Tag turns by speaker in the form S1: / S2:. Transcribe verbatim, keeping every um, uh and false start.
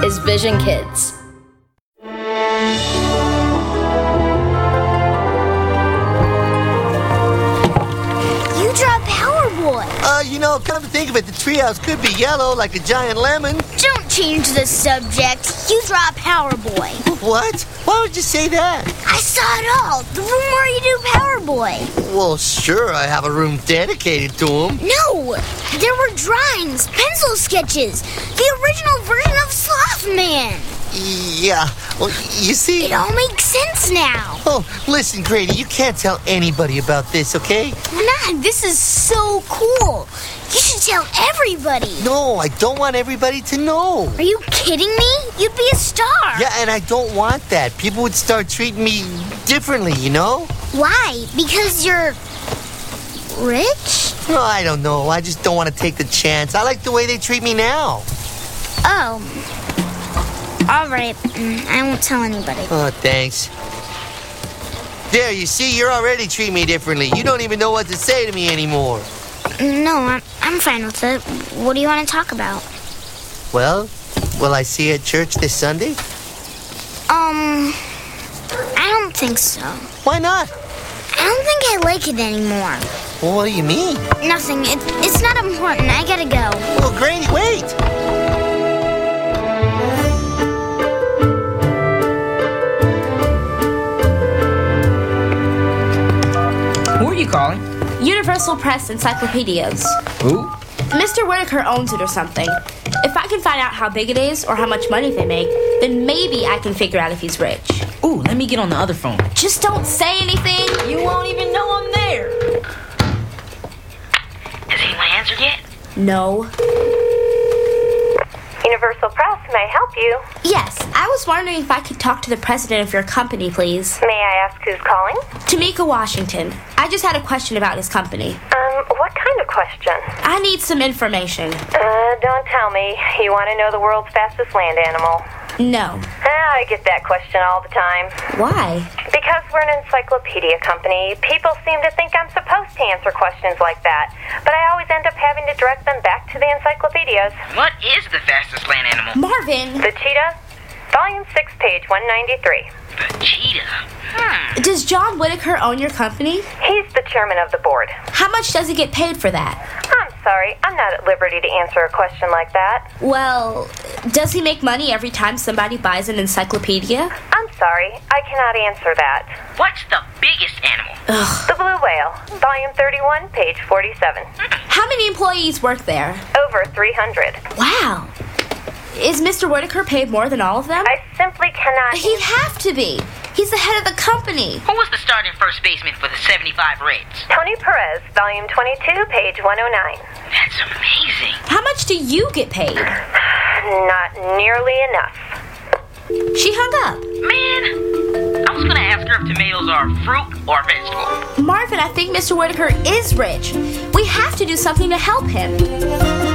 S1: is Vision Kids.
S2: You draw Power Boy.
S3: Uh, you know, come to think of it, the treehouse could be yellow like a giant lemon.
S2: Don't change the subject. You draw Power Boy.
S3: What? Why would you say that?
S2: I saw it all. The room where you do Power Boy.
S3: Well, sure, I have a room dedicated to him.
S2: No, there were drawings, pencil sketches, the original version of Slothman.
S3: Yeah, well, you see...
S2: It all makes sense now.
S3: Oh, listen, Grady, you can't tell anybody about this, okay?
S2: Nah, this is so cool. You should tell everybody.
S3: No, I don't want everybody to know.
S2: Are you kidding me? You'd be a star.
S3: Yeah, and I don't want that. People would start treating me differently, you know?
S2: Why? Because you're rich?
S3: No, I don't know. I just don't want to take the chance. I like the way they treat me now.
S2: Oh. All right. I won't tell anybody.
S3: Oh, thanks. There, you see, you're already treating me differently. You don't even know what to say to me anymore.
S2: No, I'm, I'm fine with it. What do you want to talk about?
S3: Well, will I see you at church this Sunday?
S2: Um, I don't think so.
S3: Why not?
S2: I don't think I like it anymore.
S3: Well, what do you mean?
S2: Nothing. It, it's not important. I gotta go.
S3: Well, Grady, wait!
S4: Who are you calling?
S5: Universal Press Encyclopedias.
S4: Who?
S5: Mister Whitaker owns it or something. If I can find out how big it is or how much money they make, then maybe I can figure out if he's rich.
S4: Ooh, let me get on the other phone.
S5: Just don't say anything.
S4: You won't even know I'm there.
S6: Has anyone answered yet?
S5: No.
S6: Universal Press, may I help you?
S5: Yes, I was wondering if I could talk to the president of your company, please.
S6: May I ask who's calling?
S5: Tamika Washington. I just had a question about his company.
S6: Um, what kind of question?
S5: I need some information.
S6: Uh, don't tell me. You want to know the world's fastest land animal?
S5: No.
S6: Ah, I get that question all the time.
S5: Why?
S6: Because we're an encyclopedia company, people seem to think I'm supposed to answer questions like that. But I always end up having to direct them back to the encyclopedias.
S7: What is the fastest land animal?
S5: Marvin!
S6: The cheetah, volume six, page one ninety-three.
S7: The cheetah. Hmm.
S5: Does John Whitaker own your company?
S6: He's the chairman of the board.
S5: How much does he get paid for that?
S6: I'm sorry, I'm not at liberty to answer a question like that.
S5: Well, does he make money every time somebody buys an encyclopedia?
S6: I'm sorry, I cannot answer that.
S7: What's the biggest animal?
S5: Ugh.
S6: The blue whale, volume thirty-one, page forty-seven.
S5: How many employees work there?
S6: Over three hundred.
S5: Wow. Is Mister Whitaker paid more than all of them?
S6: I simply cannot...
S5: He'd have to be. He's the head of the company.
S7: Who was the starting first baseman for the seventy-five Reds?
S6: Tony Perez, volume twenty-two, page one oh nine.
S7: That's amazing.
S5: How much do you get paid?
S6: Not nearly enough.
S5: She hung up.
S7: Man, I was going to ask her if tomatoes are fruit or vegetable.
S5: Marvin, I think Mister Whitaker is rich. We have to do something to help him.